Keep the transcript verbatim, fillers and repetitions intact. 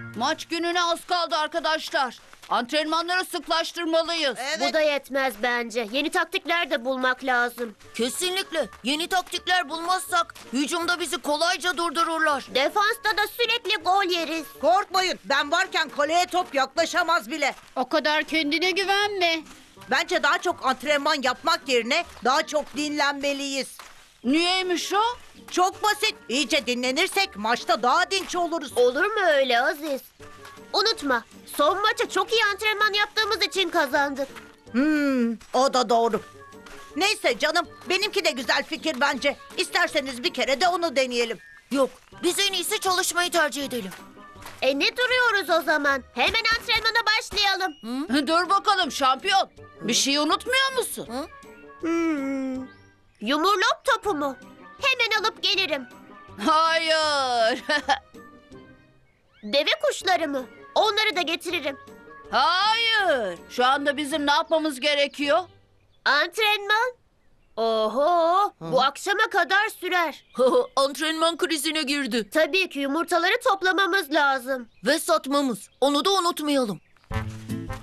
Maç gününe az kaldı arkadaşlar. Antrenmanları sıklaştırmalıyız. Bu da yetmez bence. Yeni taktikler de bulmak lazım. Kesinlikle. Yeni taktikler bulmazsak hücumda bizi kolayca durdururlar. Defansta da sürekli gol yeriz. Korkmayın, ben varken kaleye top yaklaşamaz bile. O kadar kendine güvenme. Bence daha çok antrenman yapmak yerine daha çok dinlenmeliyiz. Niyeymiş o? Çok basit. İyice dinlenirsek maçta daha dinç oluruz. Olur mu öyle Aziz? Unutma, son maça çok iyi antrenman yaptığımız için kazandık. Hmm, o da doğru. Neyse canım, benimki de güzel fikir bence. İsterseniz bir kere de onu deneyelim. Yok, biz en iyisi çalışmayı tercih edelim. E ne duruyoruz o zaman? Hemen antrenmana başlayalım. Dur bakalım şampiyon. Bir şey unutmuyor musun? Hmm. Yumurlop topu mu? Hemen alıp gelirim. Hayır. Deve kuşları mı? Onları da getiririm. Hayır. Şu anda bizim ne yapmamız gerekiyor? Antrenman? Oho, bu akşama kadar sürer. Antrenman krizine girdi. Tabii ki yumurtaları toplamamız lazım. Ve satmamız. Onu da unutmayalım.